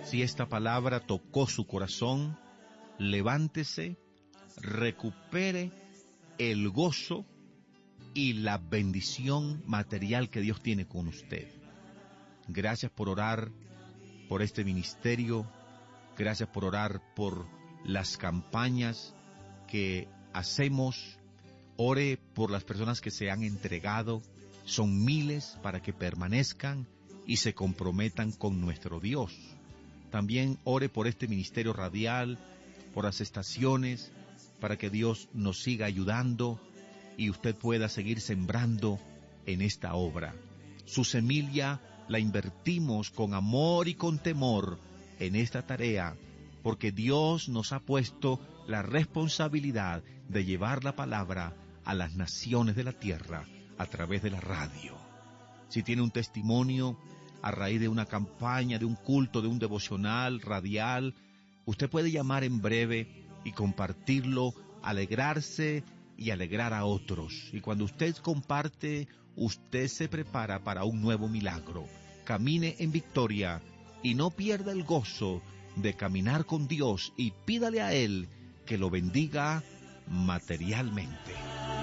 Si esta palabra tocó su corazón, levántese, recupere el gozo y la bendición material que Dios tiene con usted. Gracias por orar por este ministerio. Gracias por orar por las campañas que hacemos. Ore por las personas que se han entregado. Son miles para que permanezcan y se comprometan con nuestro Dios. También ore por este ministerio radial, por las estaciones, para que Dios nos siga ayudando y usted pueda seguir sembrando en esta obra. Su semilla la invertimos con amor y con temor en esta tarea, porque Dios nos ha puesto la responsabilidad de llevar la palabra a las naciones de la tierra a través de la radio. Si tiene un testimonio a raíz de una campaña, de un culto, de un devocional radial, usted puede llamar en breve y compartirlo, alegrarse y alegrar a otros. Y cuando usted comparte, usted se prepara para un nuevo milagro. Camine en victoria y no pierda el gozo de caminar con Dios, y pídale a Él que lo bendiga materialmente.